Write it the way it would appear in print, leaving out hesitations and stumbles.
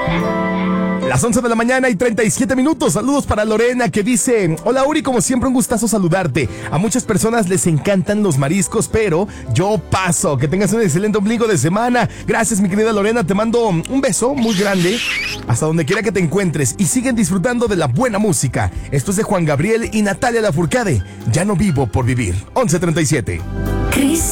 Las 11 de la mañana y 37 minutos. Saludos para Lorena, que dice: hola Uri, como siempre un gustazo saludarte. A muchas personas les encantan los mariscos, pero yo paso. Que tengas un excelente ombligo de semana. Gracias, mi querida Lorena, te mando un beso muy grande hasta donde quiera que te encuentres, y siguen disfrutando de la buena música. Esto es de Juan Gabriel y Natalia Lafourcade. Ya no vivo por vivir. 11:37.